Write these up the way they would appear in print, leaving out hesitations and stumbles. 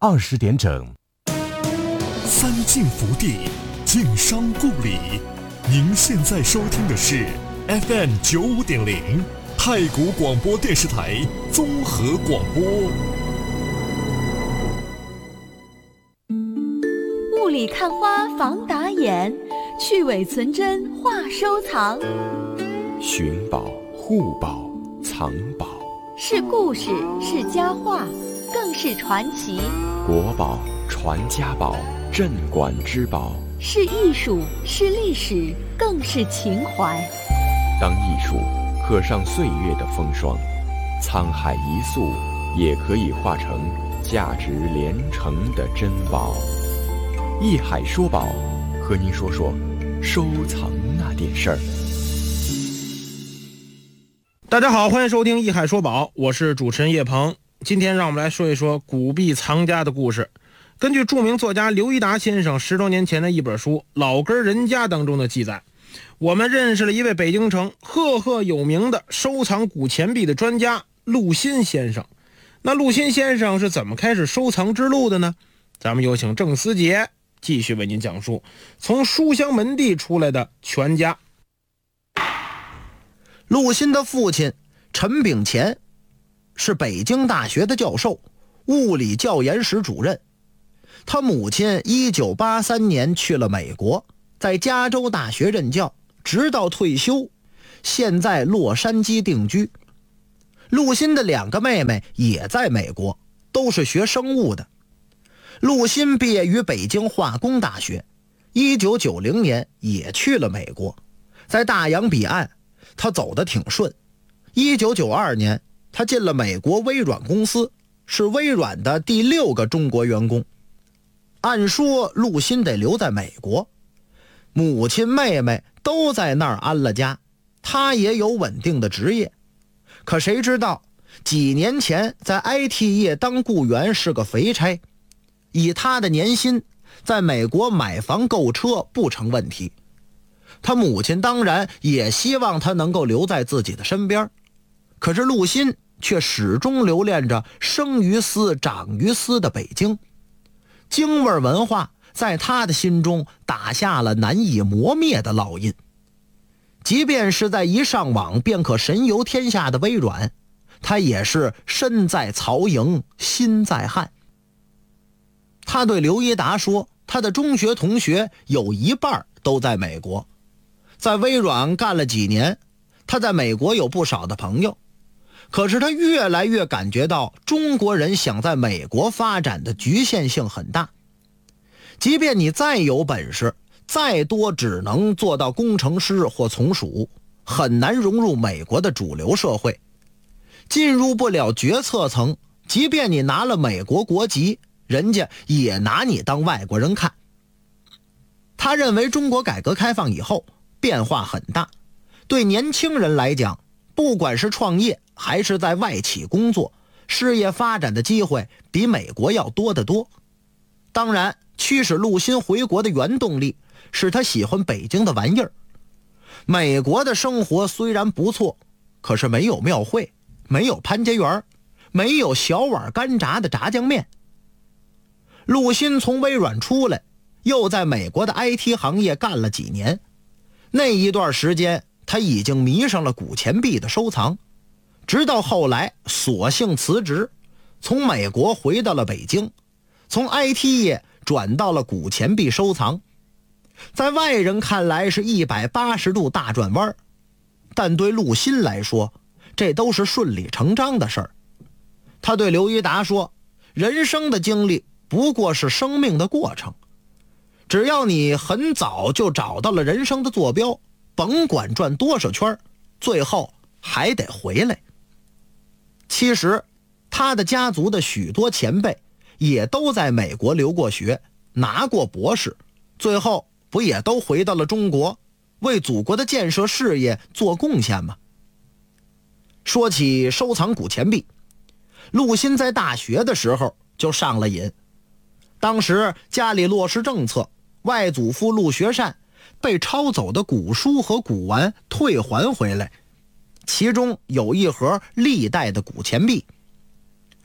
20点整。 三晋福地，晋商故里。您现在收听的是 FM 95.0太谷广播电视台综合广播。 雾里看花防打眼，去伪存真话收藏。 寻宝、护宝、藏宝， 是故事，是佳话，更是传奇。 国宝、传家宝，镇馆之宝， 是艺术，是历史，更是情怀。 当艺术刻上岁月的风霜，沧海一粟也可以化成价值连城的珍宝。艺海说宝，和您说说收藏那点事儿。 大家好，欢迎收听艺海说宝，我是主持人叶鹏。今天让我们来说一说古币藏家的故事。根据著名作家刘一达先生10多年前的一本书《老根人家》当中的记载，我们认识了一位北京城赫赫有名的收藏古钱币的专家陆新先生。那陆新先生是怎么开始收藏之路的呢？咱们有请郑思杰继续为您讲述从书香门第出来的全家。 陆新的父亲陈炳乾是北京大学的教授，物理教研室主任。他母亲1983年去了美国，在加州大学任教，直到退休，现在洛杉矶定居。陆新的2个妹妹也在美国，都是学生物的。陆新毕业于北京化工大学，1990年也去了美国，在大洋彼岸他走得挺顺。1992年他进了美国微软公司，是微软的第6个中国员工。按说陆新得留在美国，母亲妹妹都在那儿安了家，他也有稳定的职业。可谁知道几年前在 IT 业当雇员是个肥差，以他的年薪在美国买房购车不成问题。他母亲当然也希望他能够留在自己的身边，可是陆新却始终留恋着生于斯长于斯的北京。京味文化在他的心中打下了难以磨灭的烙印。即便是在一上网便可神游天下的微软，他也是身在曹营心在汉。他对刘一达说，他的中学同学有一半都在美国，在微软干了几年，他在美国有不少的朋友。可是他越来越感觉到中国人想在美国发展的局限性很大。即便你再有本事，再多只能做到工程师或从属，很难融入美国的主流社会，进入不了决策层。即便你拿了美国国籍，人家也拿你当外国人看。他认为中国改革开放以后变化很大，对年轻人来讲，不管是创业还是在外企工作，事业发展的机会比美国要多得多。当然，驱使陆新回国的原动力是他喜欢北京的玩意儿。美国的生活虽然不错，可是没有庙会，没有潘家园，没有小碗干炸的炸酱面。陆新从微软出来，又在美国的 IT 行业干了几年，那一段时间他已经迷上了古钱币的收藏，直到后来索性辞职，从美国回到了北京，从 IT 业转到了古钱币收藏。在外人看来是180度大转弯，但对陆新来说，这都是顺理成章的事儿。他对刘一达说，人生的经历不过是生命的过程，只要你很早就找到了人生的坐标，甭管转多少圈，最后还得回来。其实他的家族的许多前辈也都在美国留过学，拿过博士，最后不也都回到了中国，为祖国的建设事业做贡献吗？说起收藏古钱币，陆新在大学的时候就上了瘾。当时家里落实政策，外祖父陆学善被抄走的古书和古玩退还回来，其中有一盒历代的古钱币。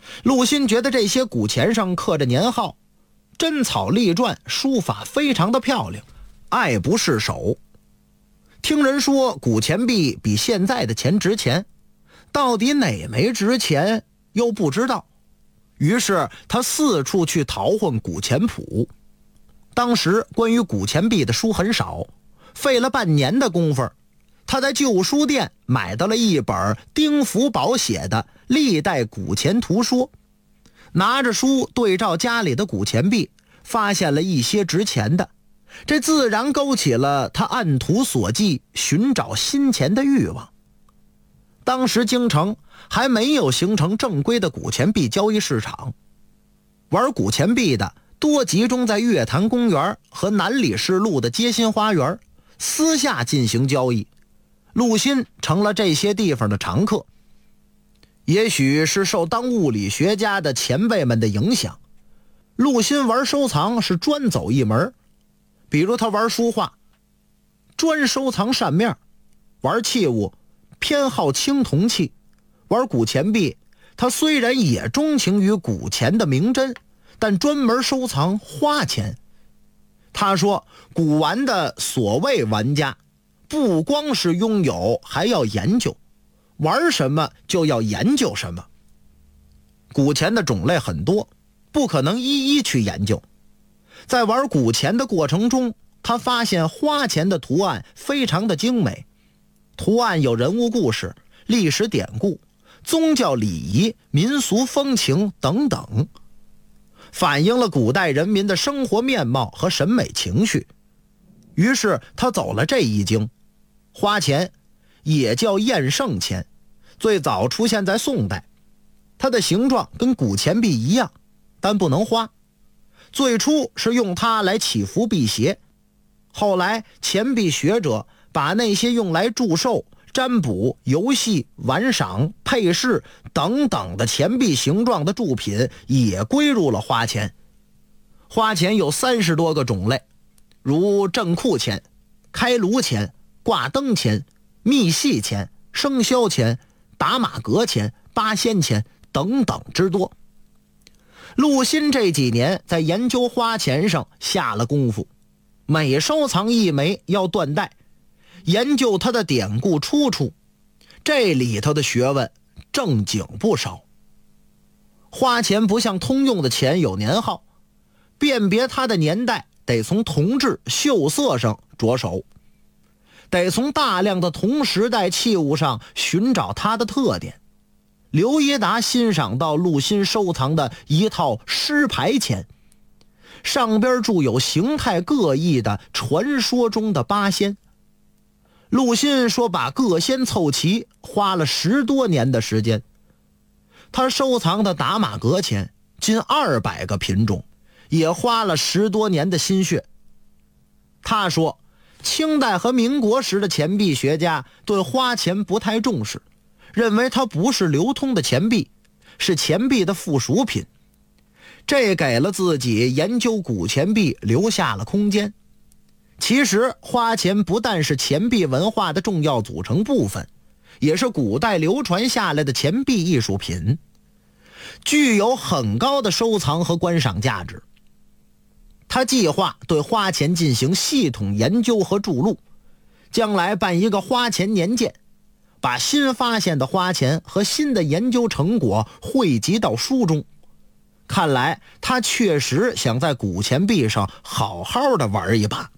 陆欣觉得这些古钱上刻着年号，针草隶篆，书法非常的漂亮，爱不释手。听人说古钱币比现在的钱值钱，到底哪枚值钱又不知道，于是他四处去淘换古钱谱。当时关于古钱币的书很少，费了半年的功夫，他在旧书店买到了一本丁福宝写的《历代古钱图说》，拿着书对照家里的古钱币，发现了一些值钱的，这自然勾起了他按图索骥寻找新钱的欲望。当时京城还没有形成正规的古钱币交易市场，玩古钱币的多集中在月坛公园和南礼士路的街心花园，私下进行交易。陆欣成了这些地方的常客。也许是受当物理学家的前辈们的影响，陆欣玩收藏是专走一门。比如他玩书画，专收藏扇面；玩器物，偏好青铜器；玩古钱币，他虽然也钟情于古钱的名珍，但专门收藏花钱。他说，古玩的所谓玩家，不光是拥有，还要研究，玩什么就要研究什么。古钱的种类很多，不可能一一去研究。在玩古钱的过程中，他发现花钱的图案非常的精美，图案有人物故事、历史典故、宗教礼仪、民俗风情等等，反映了古代人民的生活面貌和审美情绪。于是他走了这一经。花钱也叫验圣钱，最早出现在宋代，它的形状跟古钱币一样，但不能花。最初是用它来祈福辟邪，后来钱币学者把那些用来祝寿、占卜、游戏、玩赏、配饰等等的钱币形状的铸品也归入了花钱。花钱有30多个种类，如镇库钱、开炉钱、挂灯钱、密细钱、生肖钱、打马格钱、八仙钱等等之多。陆欣这几年在研究花钱上下了功夫，每收藏一枚要断代，研究它的典故出处，这里头的学问正经不少。花钱不像通用的钱有年号，辨别它的年代得从铜质、锈色上着手，得从大量的同时代器物上寻找它的特点。刘一达欣赏到陆欣收藏的一套狮牌钱，上边注有形态各异的传说中的八仙。陆欣说把各仙凑齐花了10多年的时间。他收藏的打马格钱近200个品种，也花了10多年的心血。他说清代和民国时的钱币学家对花钱不太重视，认为它不是流通的钱币，是钱币的附属品，这给了自己研究古钱币留下了空间。其实花钱不但是钱币文化的重要组成部分，也是古代流传下来的钱币艺术品，具有很高的收藏和观赏价值。他计划对花钱进行系统研究和注录，将来办一个花钱年鉴，把新发现的花钱和新的研究成果汇集到书中。看来他确实想在古钱币上好好的玩一把。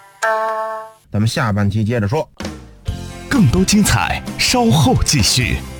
咱们下半期接着说， 更多精彩稍后继续。